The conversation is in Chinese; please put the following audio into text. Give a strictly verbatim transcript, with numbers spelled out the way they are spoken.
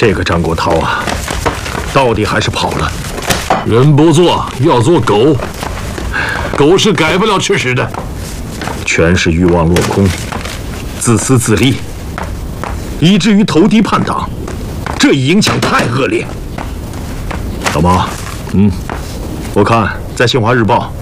这个张国焘啊，到底还是跑了。 人不做，要做狗。狗是改不了吃屎的。 全是欲望落空，自私自利，以至于投敌叛党，这一影响太恶劣。老毛，嗯，我看在《新华日报》